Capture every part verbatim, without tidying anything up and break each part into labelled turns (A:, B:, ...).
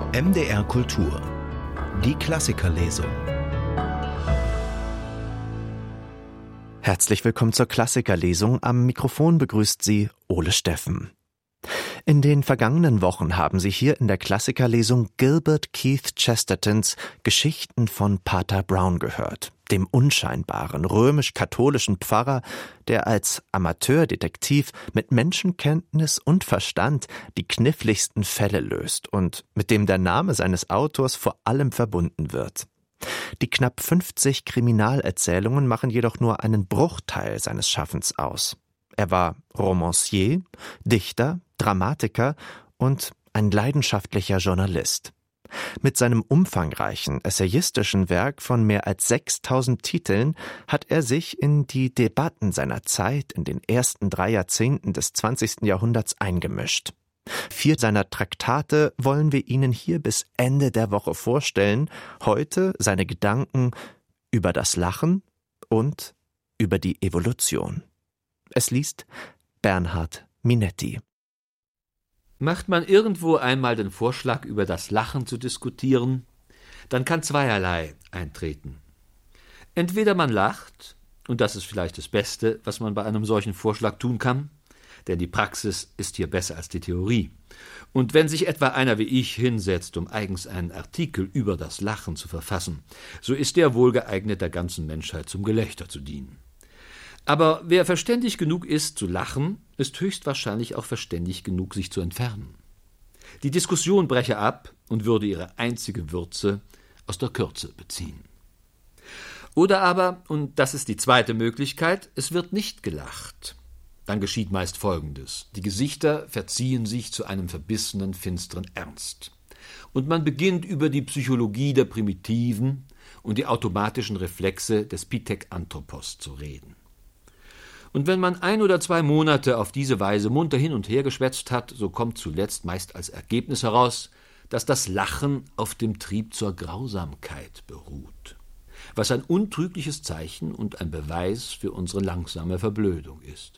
A: M D R Kultur. Die Klassikerlesung.
B: Herzlich willkommen zur Klassikerlesung. Am Mikrofon begrüßt Sie Ole Steffen. In den vergangenen Wochen haben Sie hier in der Klassikerlesung Gilbert Keith Chestertons Geschichten von Pater Brown gehört, dem unscheinbaren römisch-katholischen Pfarrer, der als Amateurdetektiv mit Menschenkenntnis und Verstand die kniffligsten Fälle löst und mit dem der Name seines Autors vor allem verbunden wird. Die knapp fünfzig Kriminalerzählungen machen jedoch nur einen Bruchteil seines Schaffens aus. Er war Romancier, Dichter, Dramatiker und ein leidenschaftlicher Journalist. Mit seinem umfangreichen essayistischen Werk von mehr als sechstausend Titeln hat er sich in die Debatten seiner Zeit in den ersten drei Jahrzehnten des zwanzigsten Jahrhunderts eingemischt. Vier seiner Traktate wollen wir Ihnen hier bis Ende der Woche vorstellen. Heute seine Gedanken über das Lachen und über die Evolution. Es liest Bernhard Minetti.
C: Macht man irgendwo einmal den Vorschlag, über das Lachen zu diskutieren, dann kann zweierlei eintreten. Entweder man lacht, und das ist vielleicht das Beste, was man bei einem solchen Vorschlag tun kann, denn die Praxis ist hier besser als die Theorie. Und wenn sich etwa einer wie ich hinsetzt, um eigens einen Artikel über das Lachen zu verfassen, so ist der wohl geeignet, der ganzen Menschheit zum Gelächter zu dienen. Aber wer verständig genug ist, zu lachen, ist höchstwahrscheinlich auch verständig genug, sich zu entfernen. Die Diskussion breche ab und würde ihre einzige Würze aus der Kürze beziehen. Oder aber, und das ist die zweite Möglichkeit, es wird nicht gelacht. Dann geschieht meist Folgendes: Die Gesichter verziehen sich zu einem verbissenen, finsteren Ernst. Und man beginnt über die Psychologie der Primitiven und die automatischen Reflexe des Pithecanthropos zu reden. Und wenn man ein oder zwei Monate auf diese Weise munter hin und her geschwätzt hat, so kommt zuletzt meist als Ergebnis heraus, dass das Lachen auf dem Trieb zur Grausamkeit beruht, was ein untrügliches Zeichen und ein Beweis für unsere langsame Verblödung ist.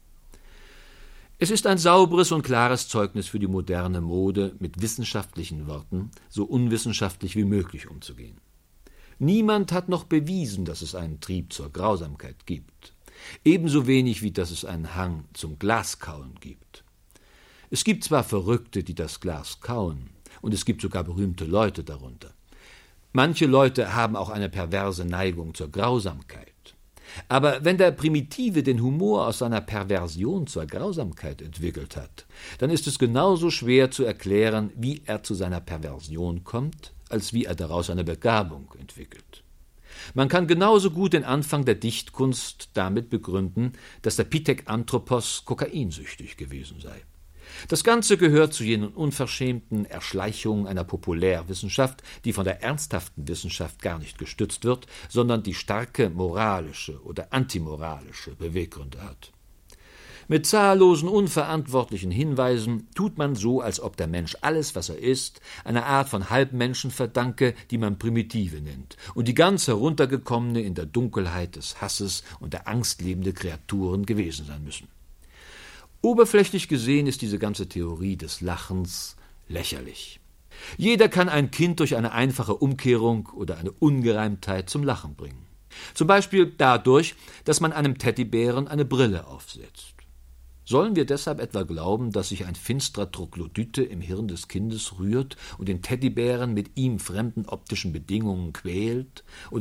C: Es ist ein sauberes und klares Zeugnis für die moderne Mode, mit wissenschaftlichen Worten so unwissenschaftlich wie möglich umzugehen. Niemand hat noch bewiesen, dass es einen Trieb zur Grausamkeit gibt. Ebenso wenig wie dass es einen Hang zum Glaskauen gibt. Es gibt zwar Verrückte, die das Glas kauen, und es gibt sogar berühmte Leute darunter. Manche Leute haben auch eine perverse Neigung zur Grausamkeit. Aber wenn der Primitive den Humor aus seiner Perversion zur Grausamkeit entwickelt hat, dann ist es genauso schwer zu erklären, wie er zu seiner Perversion kommt, als wie er daraus eine Begabung entwickelt. Man kann genauso gut den Anfang der Dichtkunst damit begründen, dass der Pithecanthropos kokainsüchtig gewesen sei. Das Ganze gehört zu jenen unverschämten Erschleichungen einer Populärwissenschaft, die von der ernsthaften Wissenschaft gar nicht gestützt wird, sondern die starke moralische oder antimoralische Beweggründe hat. Mit zahllosen unverantwortlichen Hinweisen tut man so, als ob der Mensch alles, was er ist, einer Art von Halbmenschen verdanke, die man Primitive nennt, und die ganz heruntergekommene, in der Dunkelheit des Hasses und der Angst lebende Kreaturen gewesen sein müssen. Oberflächlich gesehen ist diese ganze Theorie des Lachens lächerlich. Jeder kann ein Kind durch eine einfache Umkehrung oder eine Ungereimtheit zum Lachen bringen. Zum Beispiel dadurch, dass man einem Teddybären eine Brille aufsetzt. Sollen wir deshalb etwa glauben, dass sich ein finsterer Troglodyte im Hirn des Kindes rührt und den Teddybären mit ihm fremden optischen Bedingungen quält, oder